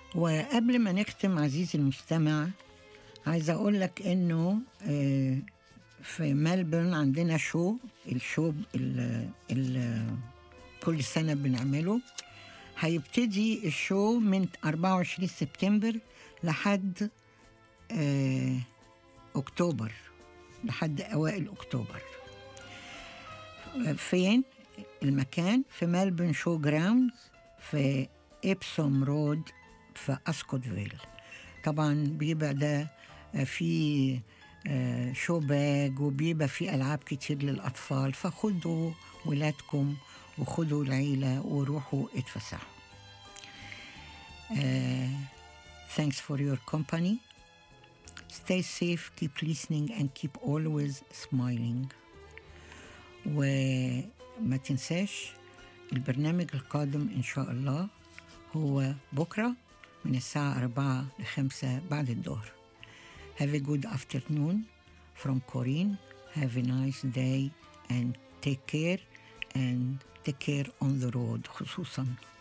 وقبل ما نختم عزيزي المستمع، عايزة أقول لك إنه في ملبورن عندنا الشو كل سنة بنعمله. هيبتدي الشو من 24 سبتمبر لحد أكتوبر، لحد أوائل أكتوبر. فين المكان؟ في ملبورن شو جراوندز في إبسوم رود في أسكوتفيل. طبعا بيبقى ده في شو باج، وبيبقى في ألعاب كتير للأطفال، فخدوا ولادكم وخدوا العيلة وروحوا اتفسحوا. Thanks for your company. Stay safe, keep listening and keep always smiling. وما تنساش البرنامج القادم إن شاء الله هو بكرة من الساعة 4 ل5 بعد الظهر. Have a good afternoon from Corinne. Have a nice day and take care on the road خصوصاً.